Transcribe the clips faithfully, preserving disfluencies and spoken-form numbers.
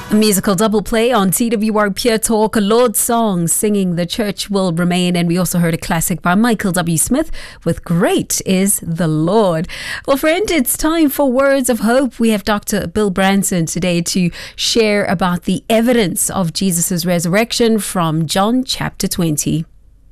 A musical double play on T W R Pure Talk, a Lord's song singing The Church Will Remain, and we also heard a classic by Michael W. Smith with Great is the Lord. Well, friend, it's time for Words of Hope. We have Doctor Bill Branson today to share about the evidence of Jesus' resurrection from John chapter twenty.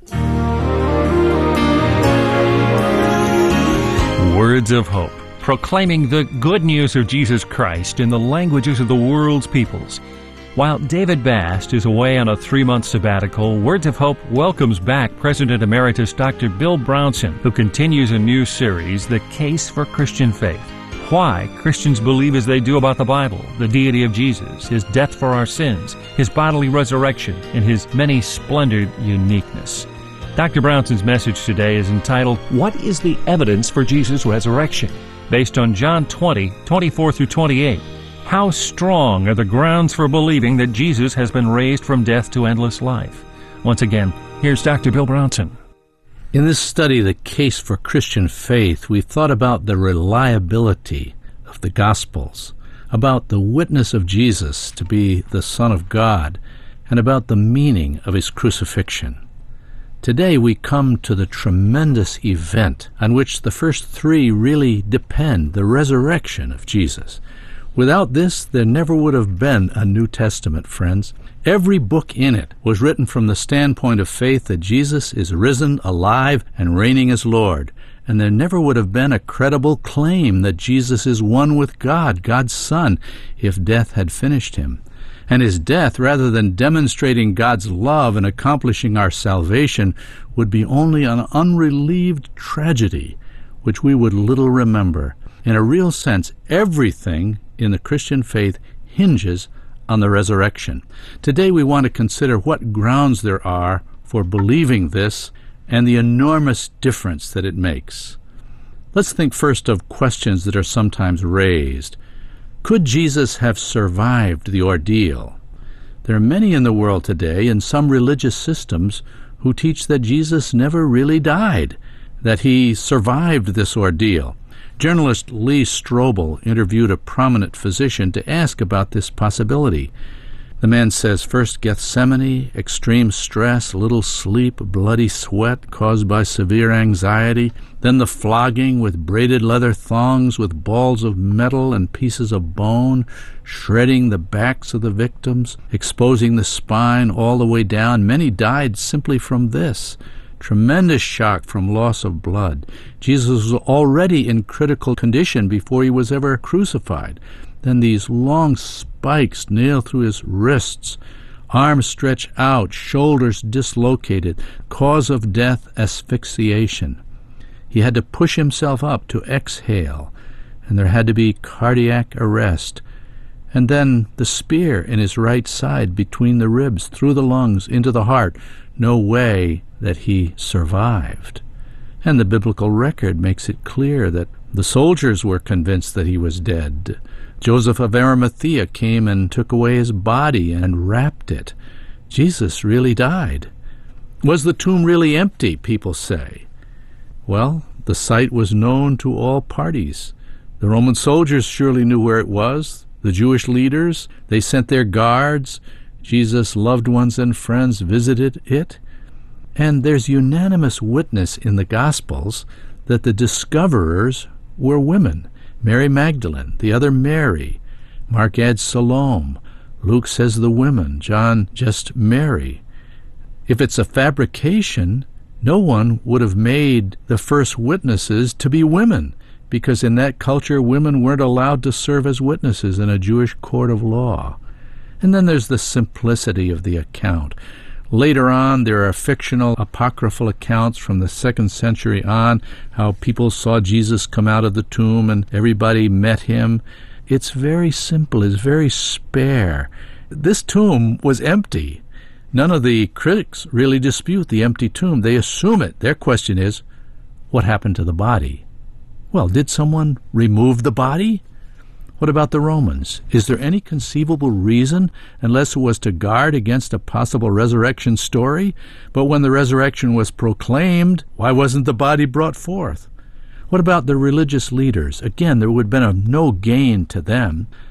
Words of Hope, proclaiming the good news of Jesus Christ in the languages of the world's peoples. While David Bast is away on a three-month sabbatical, Words of Hope welcomes back President Emeritus Doctor Bill Branson, who continues a new series, The Case for Christian Faith. Why Christians believe as they do about the Bible, the deity of Jesus, His death for our sins, His bodily resurrection, and His many splendored uniqueness. Doctor Branson's message today is entitled, What is the Evidence for Jesus' Resurrection? Based on John twenty, twenty-four through twenty-eight. How strong are the grounds for believing that Jesus has been raised from death to endless life? Once again, here's Doctor Bill Branson. In this study, The Case for Christian Faith, we've thought about the reliability of the Gospels, about the witness of Jesus to be the Son of God, and about the meaning of His crucifixion. Today we come to the tremendous event on which the first three really depend, the resurrection of Jesus. Without this, there never would have been a New Testament, friends. Every book in it was written from the standpoint of faith that Jesus is risen, alive, and reigning as Lord. And there never would have been a credible claim that Jesus is one with God, God's Son, if death had finished Him. And His death, rather than demonstrating God's love and accomplishing our salvation, would be only an unrelieved tragedy, which we would little remember. In a real sense, everything in the Christian faith hinges on the resurrection. Today we want to consider what grounds there are for believing this and the enormous difference that it makes. Let's think first of questions that are sometimes raised. Could Jesus have survived the ordeal? There are many in the world today, in some religious systems, who teach that Jesus never really died, that He survived this ordeal. Journalist Lee Strobel interviewed a prominent physician to ask about this possibility. The man says first Gethsemane, extreme stress, little sleep, bloody sweat caused by severe anxiety, then the flogging with braided leather thongs with balls of metal and pieces of bone, shredding the backs of the victims, exposing the spine all the way down. Many died simply from this. Tremendous shock from loss of blood. Jesus was already in critical condition before He was ever crucified. Then these long spikes nailed through His wrists, arms stretched out, shoulders dislocated, cause of death, asphyxiation. He had to push Himself up to exhale, and there had to be cardiac arrest. And then the spear in His right side between the ribs, through the lungs, into the heart. No way that He survived. And the biblical record makes it clear that the soldiers were convinced that He was dead. Joseph of Arimathea came and took away His body and wrapped it. Jesus really died. Was the tomb really empty, people say? Well, the site was known to all parties. The Roman soldiers surely knew where it was. The Jewish leaders, they sent their guards. Jesus' loved ones and friends visited it. And there's unanimous witness in the Gospels that the discoverers were women. Mary Magdalene, the other Mary. Mark adds Salome. Luke says the women. John just Mary. If it's a fabrication, no one would have made the first witnesses to be women, because in that culture women weren't allowed to serve as witnesses in a Jewish court of law. And then there's the simplicity of the account. Later on, there are fictional apocryphal accounts from the second century on, how people saw Jesus come out of the tomb and everybody met Him. It's very simple. It's very spare. This tomb was empty. None of the critics really dispute the empty tomb. They assume it. Their question is, what happened to the body? Well, did someone remove the body? What about the Romans? Is there any conceivable reason, unless it was to guard against a possible resurrection story? But when the resurrection was proclaimed, why wasn't the body brought forth? What about the religious leaders? Again, there would have been a no gain to them.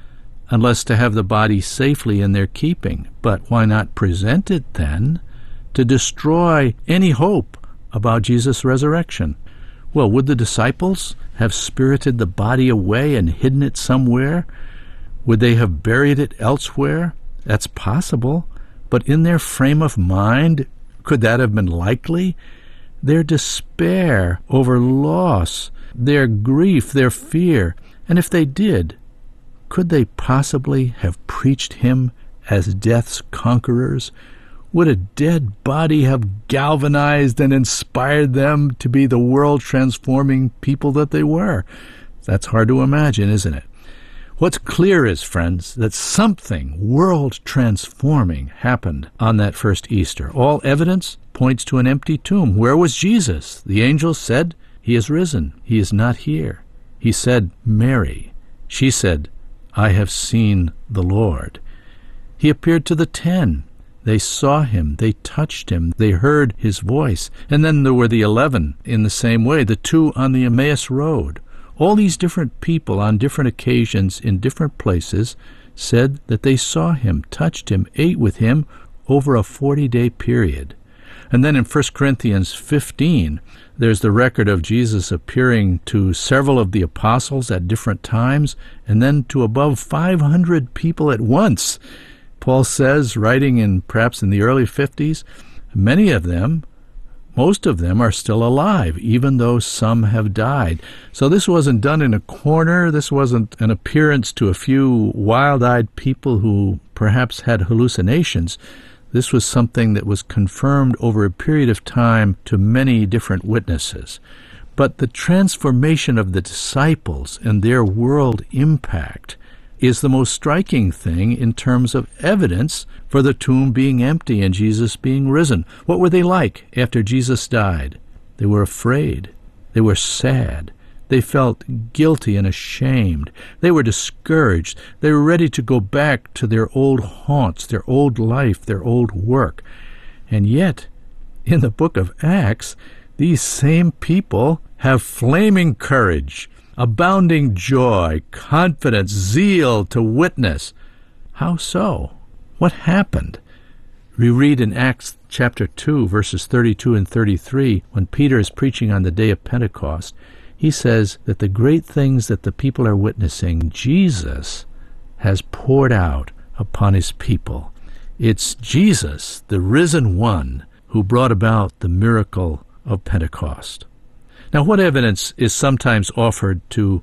unless to have the body safely in their keeping. But why not present it then to destroy any hope about Jesus' resurrection? Well, would the disciples have spirited the body away and hidden it somewhere? Would they have buried it elsewhere? That's possible. But in their frame of mind, could that have been likely? Their despair over loss, their grief, their fear, and if they did, could they possibly have preached him as death's conquerors? Would a dead body have galvanized and inspired them to be the world-transforming people that they were? That's hard to imagine, isn't it? What's clear is, friends, that something world-transforming happened on that first Easter. All evidence points to an empty tomb. Where was Jesus? The angels said, "He is risen. He is not here." He said, "Mary." She said, "I have seen the Lord." He appeared to the ten. They saw him, they touched him, they heard his voice. And then there were the eleven in the same way, the two on the Emmaus Road. All these different people on different occasions in different places said that they saw him, touched him, ate with him over a forty-day period. And then in First Corinthians fifteen, there's the record of Jesus appearing to several of the apostles at different times, and then to above five hundred people at once. Paul says, writing in perhaps in the early fifties, many of them, most of them are still alive, even though some have died. So this wasn't done in a corner. This wasn't an appearance to a few wild-eyed people who perhaps had hallucinations. This was something that was confirmed over a period of time to many different witnesses. But the transformation of the disciples and their world impact is the most striking thing in terms of evidence for the tomb being empty and Jesus being risen. What were they like after Jesus died? They were afraid. They were sad. They felt guilty and ashamed. They were discouraged. They were ready to go back to their old haunts, their old life, their old work. And yet, in the book of Acts, these same people have flaming courage, abounding joy, confidence, zeal to witness. How so? What happened? We read in Acts chapter two, verses thirty-two and thirty-three, when Peter is preaching on the day of Pentecost, he says that the great things that the people are witnessing, Jesus has poured out upon his people. It's Jesus, the risen one, who brought about the miracle of Pentecost. Now, what evidence is sometimes offered to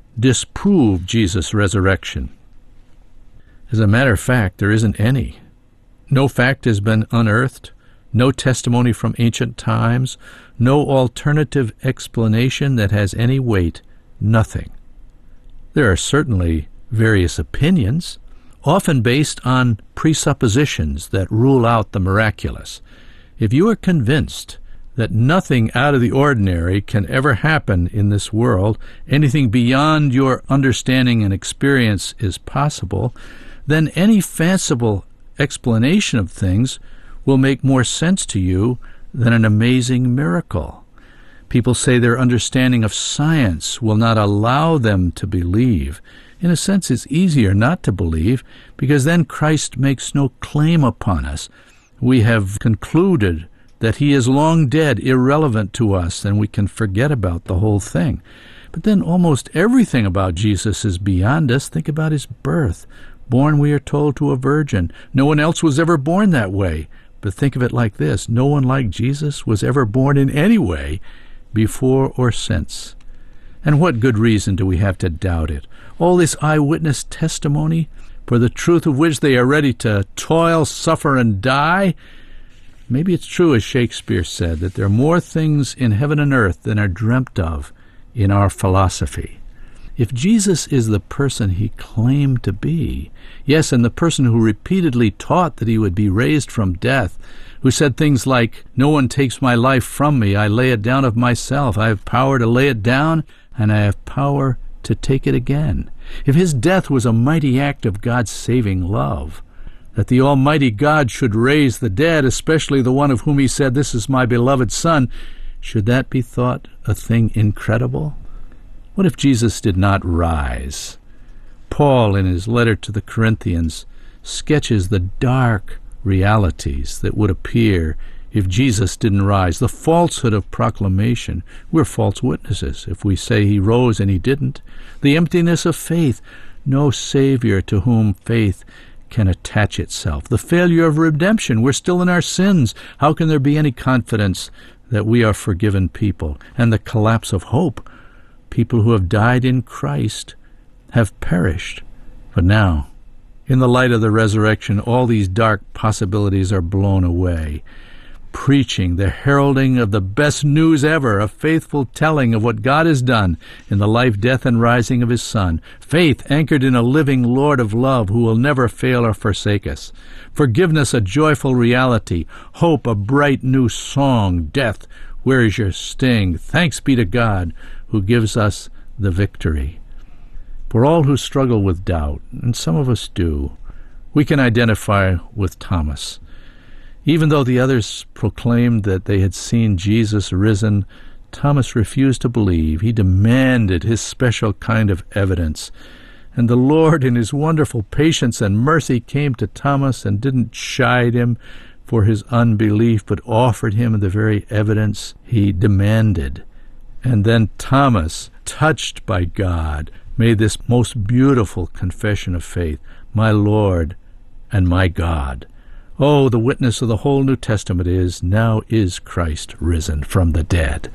disprove Jesus' resurrection? As a matter of fact, there isn't any. No fact has been unearthed, no testimony from ancient times, no alternative explanation that has any weight, nothing. There are certainly various opinions, often based on presuppositions that rule out the miraculous. If you are convinced that nothing out of the ordinary can ever happen in this world, anything beyond your understanding and experience is possible, then any fanciful explanation of things will make more sense to you than an amazing miracle. People say their understanding of science will not allow them to believe. In a sense, it's easier not to believe, because then Christ makes no claim upon us. We have concluded that he is long dead, irrelevant to us, and we can forget about the whole thing. But then almost everything about Jesus is beyond us. Think about his birth. Born, we are told, to a virgin. No one else was ever born that way. But think of it like this. No one like Jesus was ever born in any way, before or since. And what good reason do we have to doubt it? All this eyewitness testimony, for the truth of which they are ready to toil, suffer, and die? Maybe it's true, as Shakespeare said, that there are more things in heaven and earth than are dreamt of in our philosophy. If Jesus is the person he claimed to be, yes, and the person who repeatedly taught that he would be raised from death, who said things like, "No one takes my life from me, I lay it down of myself. I have power to lay it down, and I have power to take it again." If his death was a mighty act of God's saving love, that the Almighty God should raise the dead, especially the one of whom he said, "This is my beloved Son," should that be thought a thing incredible? What if Jesus did not rise? Paul, in his letter to the Corinthians, sketches the dark realities that would appear if Jesus didn't rise. The falsehood of proclamation. We're false witnesses if we say he rose and he didn't. The emptiness of faith. No Savior to whom faith can attach itself. The failure of redemption. We're still in our sins. How can there be any confidence that we are forgiven people? And the collapse of hope. People who have died in Christ have perished. But now, in the light of the resurrection, all these dark possibilities are blown away. Preaching, the heralding of the best news ever, a faithful telling of what God has done in the life, death, and rising of his Son. Faith anchored in a living Lord of love who will never fail or forsake us. Forgiveness, a joyful reality. Hope, a bright new song. Death, where is your sting? Thanks be to God who gives us the victory. For all who struggle with doubt, and some of us do, we can identify with Thomas. Even though the others proclaimed that they had seen Jesus risen, Thomas refused to believe. He demanded his special kind of evidence. And the Lord, in his wonderful patience and mercy, came to Thomas and didn't chide him for his unbelief, but offered him the very evidence he demanded. And then Thomas, touched by God, made this most beautiful confession of faith, my Lord and my God. Oh, the witness of the whole New Testament is, now is Christ risen from the dead.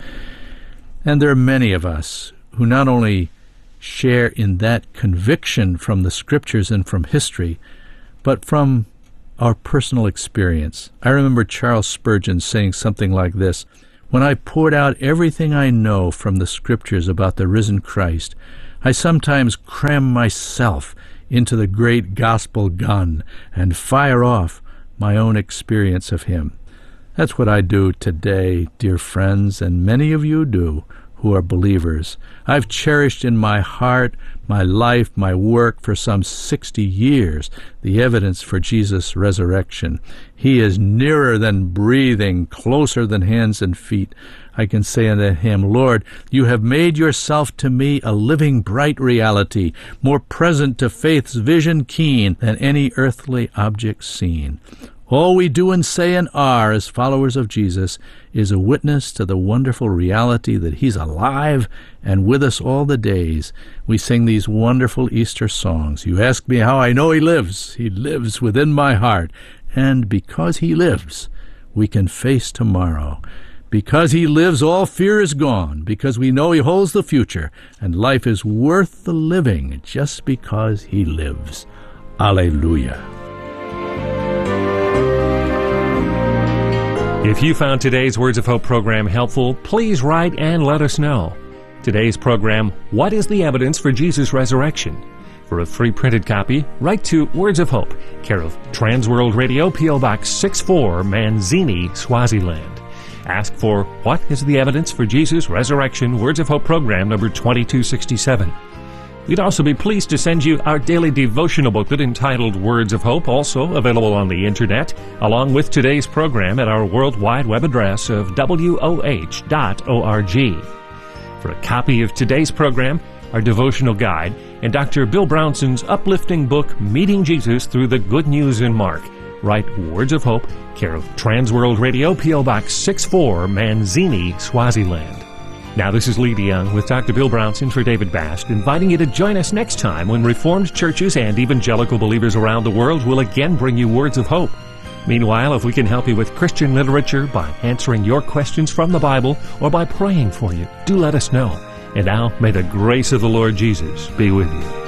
And there are many of us who not only share in that conviction from the Scriptures and from history, but from our personal experience. I remember Charles Spurgeon saying something like this: when I poured out everything I know from the Scriptures about the risen Christ, I sometimes cram myself into the great gospel gun and fire off my own experience of him. That's what I do today, dear friends, and many of you do who are believers. I've cherished in my heart, my life, my work for some sixty years the evidence for Jesus' resurrection. He is nearer than breathing, closer than hands and feet. I can say unto him, Lord, you have made yourself to me a living bright reality, more present to faith's vision keen than any earthly object seen. All we do and say and are as followers of Jesus is a witness to the wonderful reality that he's alive and with us all the days. We sing these wonderful Easter songs. You ask me how I know he lives. He lives within my heart. And because he lives, we can face tomorrow. Because he lives, all fear is gone, because we know he holds the future, and life is worth the living just because he lives. Alleluia. If you found today's Words of Hope program helpful, please write and let us know. Today's program, What is the Evidence for Jesus' Resurrection? For a free printed copy, write to Words of Hope, care of Transworld Radio, P O Box sixty-four, Manzini, Swaziland. Ask for What is the Evidence for Jesus' Resurrection? Words of Hope program number twenty-two sixty-seven. We'd also be pleased to send you our daily devotional booklet entitled Words of Hope, also available on the Internet, along with today's program at our worldwide web address of W O H dot org. For a copy of today's program, our devotional guide, and Doctor Bill Brownson's uplifting book, Meeting Jesus Through the Good News in Mark, write Words of Hope, care of Transworld Radio, P O Box sixty-four, Manzini, Swaziland. Now, this is Lee DeYoung with Doctor Bill Brownson for David Bast, inviting you to join us next time when Reformed churches and evangelical believers around the world will again bring you words of hope. Meanwhile, if we can help you with Christian literature by answering your questions from the Bible or by praying for you, do let us know. And now, may the grace of the Lord Jesus be with you.